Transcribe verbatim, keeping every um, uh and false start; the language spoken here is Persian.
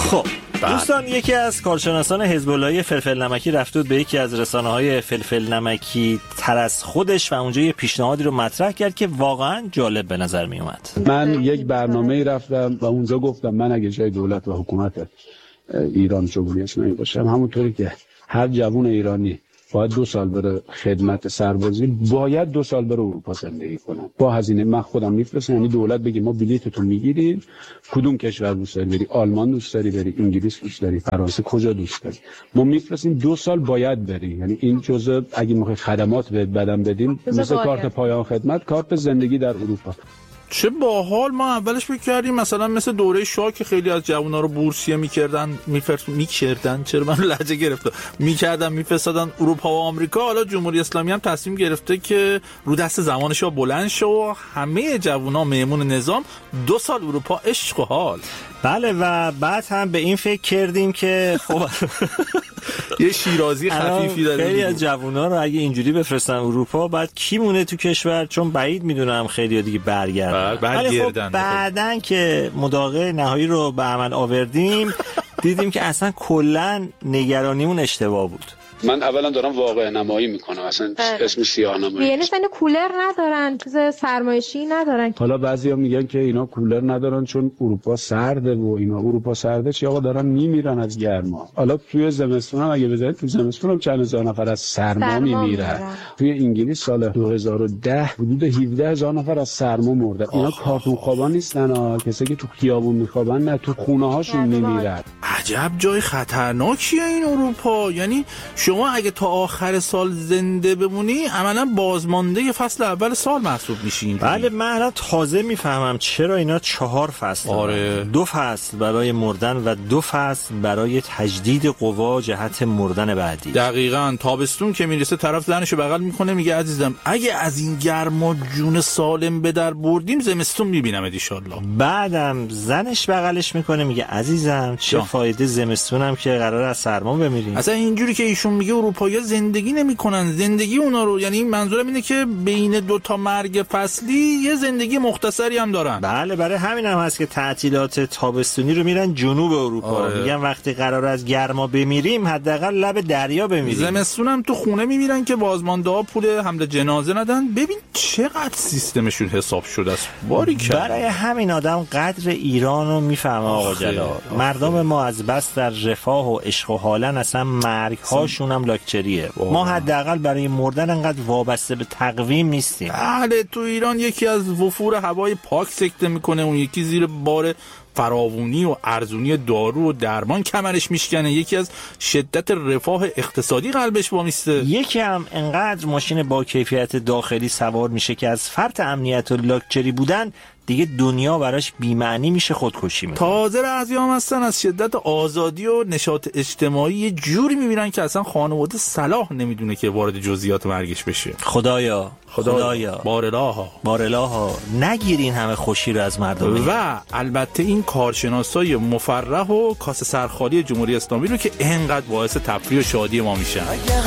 خب دوستان، یکی از کارشناسان حزب اللهی فلفل نمکی رفت به یکی از رسانه‌های فلفل نمکی تر از خودش و اونجا یه پیشنهادی رو مطرح کرد که واقعا جالب به نظر می اومد. من یک برنامه‌ای رفتم و اونجا گفتم من اگه جای دولت و حکومت ایران جمهوری اسلامی باشم، همونطوری که هر جوان ایرانی باید دو سال بره خدمت سربازی، باید دو سال بره اروپا زندگی کنم با هزینه من خودم میفرستم. یعنی دولت بگه ما بلیطتو میگیریم، کدوم کشور دوست داری بری، آلمان دوست داری بری، انگلیس دوست داری، فرانسه، کجا دوست داری، ما میفرستیم، دو سال باید بری. یعنی این جزء اگه میخوای خدمات بهت بدم بدیم مثل کارت پایان خدمت، کارت زندگی در اروپا. چه باحال. ما اولش فکر کردیم مثلا مثل دوره شاه که خیلی از جوونا رو بورسیه میکردن میفرست میکردن چرا من لهجه گرفته میکردن میفرستادن اروپا و آمریکا. حالا جمهوری اسلامی هم تصمیم گرفته که رو دست زمانش ها بلند شه و همه جوونا میمون نظام دو سال اروپا عشق و حال. بله و بعد هم به این فکر کردیم که خب یه شیرازی خفیفی داره. خیلی از جوونا رو اگه اینجوری بفرستن اروپا بعد کی مونه تو کشور؟ چون بعید میدونم خیلی دیگه برگردن. ولی خب بعدن که مداقه نهایی رو به عمل آوردیم دیدیم که اصلا کلا نگرانیمون اشتباه بود. من اولا دارم واقع نمایی میکنم، اصلا اسم سیاه نمایی. یعنی اصلا کولر ندارن، چیز سرمایشی ندارن. حالا بعضیا میگن که اینا کولر ندارن چون اروپا سرده و اینا. اروپا سرده چی آقا؟ دارن میمیرن از گرما. حالا توی زمستون هم اگه بذارید تو زمستون هم چند هزار نفر از سرما میمیرن. توی انگلیس سال دو هزار و ده حدود هفده هزار نفر از سرما مردن. اینا کارتون خوابا نیستن ها، کسایی که تو خیابون میخوابن نه، تو خونه هاشون میمیرن. عجب جای خطرناکیه این اروپا. یعنی شما اگه تا آخر سال زنده بمونی عملا بازمانده فصل اول سال محسوب میشین. بله من الان تازه میفهمم چرا اینا چهار فصل آره. دارن. دو فصل برای مردن و دو فصل برای تجدید قوا جهت مردن بعدی. دقیقاً. تابستون که میرسه طرف زنشو بغل میکنه میگه عزیزم اگه از این گرما جون سالم به در بردیم زمستون میبینمت ان شاء الله. بعدم زنش بغلش میکنه میگه عزیزم چه جان. فایده زمستونم که قرار از سرما بمیریم. اصلا اینجوری که ایشون میگه اروپایی‌ها زندگی نمی‌کنن، زندگی اونا رو، یعنی منظورم اینه که بین دو تا مرگ فصلی یه زندگی مختصری هم دارن. بله برای همین هم هست که تعطیلات تابستونی رو میرن جنوب اروپا. آره. میگن وقتی قرار از گرما بمیریم حداقل لب دریا بمیریم. زمستون هم تو خونه میمیرن که بازمانده‌ها پول حمل جنازه ندن. ببین چقدر سیستمشون حساب شده است. باریکلا. برای همین آدم قدر ایران رو میفهمه آقا جلال. مردم ما از بس در رفاه و عشق و حالن اصلا مرگ هاشون هم لاکچریه. ما حداقل برای مردن انقدر وابسته به تقویم نیستیم. بله تو ایران یکی از وفور هوای پاک سکته میکنه، اون یکی زیر بار فراوونی و ارزونی دارو و درمان کمرش میشکنه، یکی از شدت رفاه اقتصادی قلبش وامیسته، یکی هم انقدر ماشین با کیفیت داخلی سوار میشه که از فرط امنیت و لاکچری بودن دیگه دنیا براش بی‌معنی میشه، خودکشی میکنه. تازه بعضی هم هستن از شدت آزادی و نشاط اجتماعی یه جوری میبینن که اصلا خانواده صلاح نمیدونه که وارد جزئیات مرگش بشه. خدایا خدایا, خدایا. بارالها بارالها نگیرین همه خوشی رو از مردم. و البته این کارشناسای مفرح و کاسه سرخالی جمهوری اسلامی رو که اینقدر باعث تفریح و شادی ما میشن.